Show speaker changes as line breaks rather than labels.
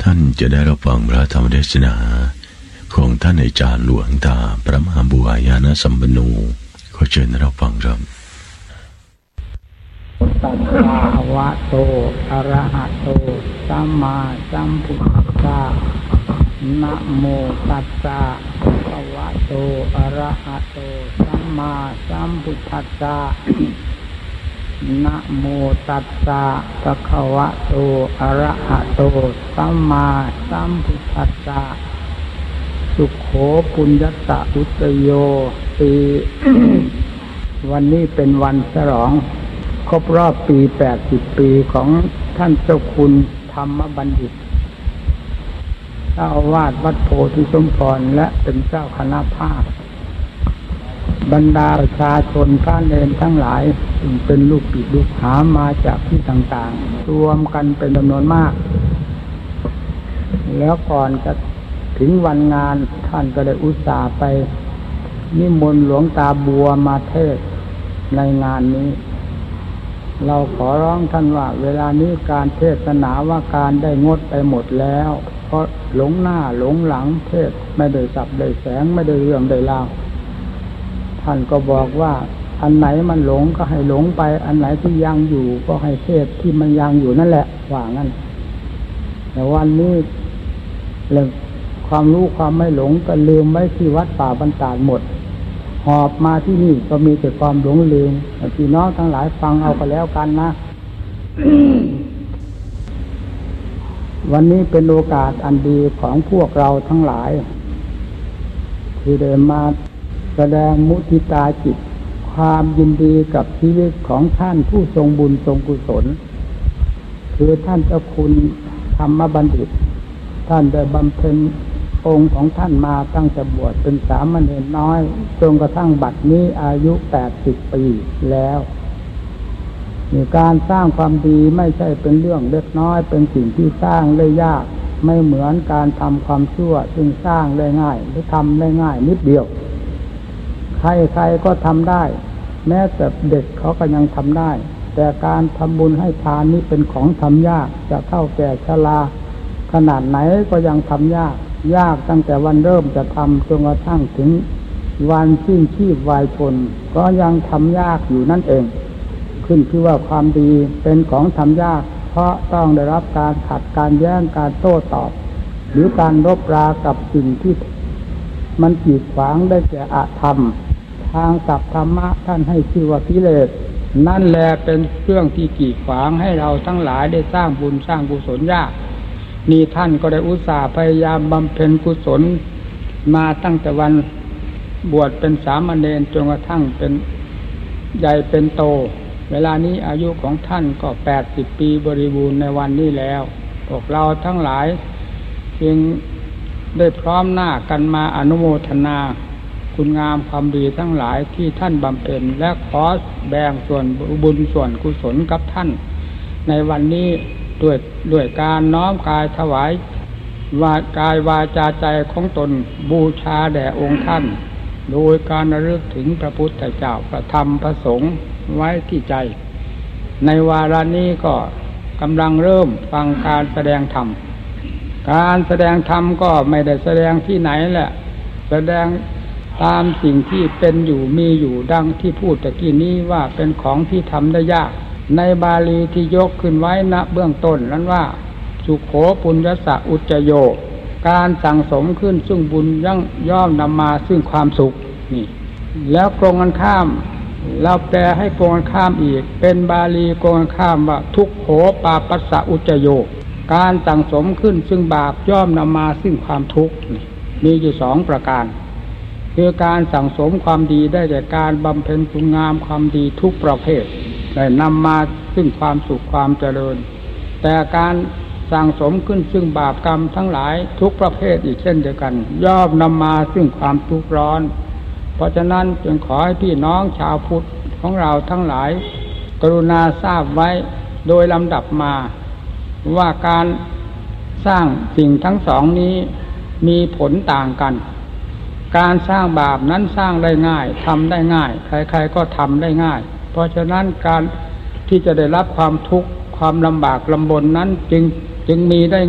ท่านจะได้รับฟังพระธรรมเทศนาของท่านอาจารย์หลวงตาพระมหาบัวยานสัมปันโนขอเชิญรับฟังครับ
ตัสสะภะคะวะโตอะระหะโตสัมมาสัมพุทธัสสะนะโมตัสสะภะคะวะโตอะระหะโตสัมมาสัมพุทธัสสะนะโมตัสสะภะคะวะโตอะระหะโตสัมมาสัมพุทธัสสะสุโขปุญญตะอุตโยปี วันนี้เป็นวันฉลองครบรอบปี80 ปีของท่านเจ้าคุณธรรมบัณฑิตเจ้าอาวาสวัดโพธิสมพรและเป็นเจ้าคณะภาคบรรดาประชาชนพระเนรทั้งหลายซึ่งเป็นลูกศิษย์ลูกหามาจากที่ต่างๆรวมกันเป็นจำนวนมากแล้วก่อนจะถึงวันงานท่านก็ได้อุตส่าห์ไปนิมนต์หลวงตาบัวมาเทศน์ในงานนี้เราขอร้องท่านว่าเวลานี้การเทศนาว่าการได้งดไปหมดแล้วเพราะหลงหน้าหลงหลังเทศไม่ได้สับได้แสงไม่ได้เรื่องได้ราวท่านก็บอกว่าอันไหนมันหลงก็ให้หลงไปอันไหนที่ยังอยู่ก็ให้เทศที่มันยังอยู่นั่นแหละว่างั้นแต่วันนี้เรื่องความรู้ความไม่หลงก็ลืมไว้ที่วัดป่าบรรดาหมดหอบมาที่นี่ก็มีแต่ความหลงลืมพี่น้องทั้งหลายฟังเอาก็แล้วกันนะ วันนี้เป็นโอกาสอันดีของพวกเราทั้งหลายที่ได้มาแสดงมุทิตาจิตความยินดีกับชีวิตของท่านผู้ทรงบุญทรงกุศลคือท่านเจ้าคุณธรรมบัณฑิตท่านได้บำเพ็ญองค์ของท่านมาตั้งแต่บวชเป็นสามเณรน้อยจนกระทั่งบัดนี้อายุ80 ปีแล้วมีการสร้างความดีไม่ใช่เป็นเรื่องเล็กน้อยเป็นสิ่งที่สร้างได้ยากไม่เหมือนการทำความชั่วซึ่งสร้างได้ง่ายหรือทำได้ง่ายนิดเดียวใครๆก็ทำได้แม้แต่เด็กเขาก็ยังทำได้แต่การทำบุญให้ทานนี้เป็นของทำยากจะเฒ่าแก่ชราขนาดไหนก็ยังทำยากตั้งแต่วันเริ่มจะทำจนกระทั่งถึงวันสิ้นชีพวายชนก็ยังทำยากอยู่นั่นเองขึ้นที่ว่าความดีเป็นของทำยากเพราะต้องได้รับการขัดการแย้งการโต้ตอบหรือการรบรากับสิ่งที่มันกีดขวางได้แก่อธรรมทางศัพท์ธรรมะท่านให้ชื่อว่ากิเลสนั่นแหละเป็นเครื่องที่กีดขวางให้เราทั้งหลายได้สร้างบุญสร้างกุศลยากนี่ท่านก็ได้อุตส่าห์พยายามบำเพ็ญกุศลมาตั้งแต่วันบวชเป็นสามเณรจนกระทั่งเป็นใหญ่เป็นโตเวลานี้อายุของท่านก็80 ปีบริบูรณ์ในวันนี้แล้วพวกเราทั้งหลายจึงได้พร้อมหน้ากันมาอนุโมทนาคุณงามความดีทั้งหลายที่ท่านบำเพ็ญและขอแบ่งส่วนบุญส่วนกุศลกับท่านในวันนี้ด้วยการน้อมกายถวายกายวาจาใจของตนบูชาแด่องค์ท่านโดยการระลึกถึงพระพุทธเจ้าพระธรรมพระสงฆ์ไว้ที่ใจในวาระนี้ก็กำลังเริ่มฟังการแสดงธรรมการแสดงธรรมก็ไม่ได้แสดงที่ไหนแหละแสดงตามสิ่งที่เป็นอยู่มีอยู่ดังที่พูดตะกี้นี้ว่าเป็นของที่ทำได้ยากในบาลีที่ยกขึ้นไว้ณเบื้องต้นนั้นว่าสุโขปุญญสะอุจโยการสั่งสมขึ้นซึ่งบุญย่อมนำมาซึ่งความสุขนี่แล้วตรงกันข้ามเราแปลให้ตรงกันข้ามอีกเป็นบาลีตรงกันข้ามว่าทุกโขปาปัสสะอุจโยการสั่งสมขึ้นซึ่งบาปย่อมนำมาซึ่งความทุกข์มีอยู่2 ประการคือการสั่งสมความดีได้จากการบำเพ็ญคุณงามความดีทุกประเภทได้นำมาซึ่งความสุขความเจริญแต่การสั่งสมขึ้นซึ่งบาปกรรมทั้งหลายทุกประเภทอีกเช่นเดียวกันย่อมนำมาซึ่งความทุกข์ร้อนเพราะฉะนั้นจึงขอให้พี่น้องชาวพุทธของเราทั้งหลายกรุณาทราบไว้โดยลำดับมาว่าการสร้างสิ่งทั้งสองนี้มีผลต่างกันการสร้างบาปนั้นสร้างได้ง่ายทำได้ง่ายใครๆก็ทำได้ง่ายเพราะฉะนั้นการที่จะได้รับความทุกข์ความลำบากลำบนนั้นจึงมีได้